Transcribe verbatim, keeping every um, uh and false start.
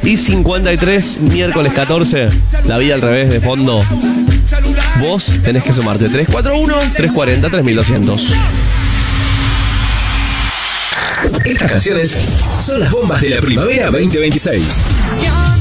y cincuenta y tres, miércoles catorce. La vida al revés de fondo. Vos tenés que sumarte tres cuatro uno, tres cuatro cero, tres mil doscientos. Estas canciones son las bombas de la primavera veinte veintiséis.